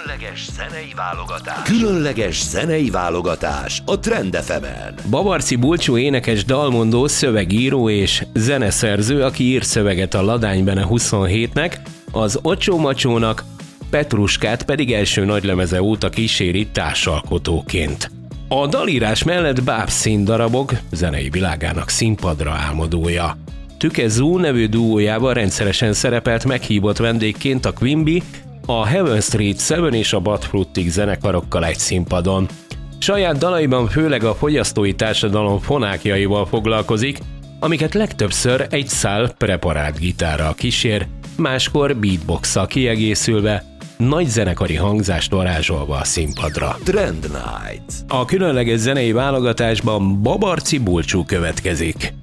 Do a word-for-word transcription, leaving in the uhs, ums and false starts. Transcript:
Különleges zenei válogatás. Különleges zenei válogatás a Trend ef emen. Babarczy Bulcsú énekes, dalmondó, szövegíró és zeneszerző, aki ír szöveget a Ladány Bene huszonhétnek, az Ocsó Macsónak, Petruskát pedig első nagylemeze óta kíséri társalkotóként. A dalírás mellett báb színdarabok zenei világának színpadra álmodója. Tüke Zoo nevű duójában rendszeresen szerepelt meghívott vendégként a Quimby, a Heaven Street Seven és a Bad Frutig zenekarokkal egy színpadon. Saját dalaiban főleg a fogyasztói társadalom fonákjaival foglalkozik, amiket legtöbbször egy szál preparált gitárral kísér, máskor beatbox-szal kiegészülve, nagy zenekari hangzást varázsolva a színpadra. Trend Night. A különleges zenei válogatásban Babarczy Bulcsú következik.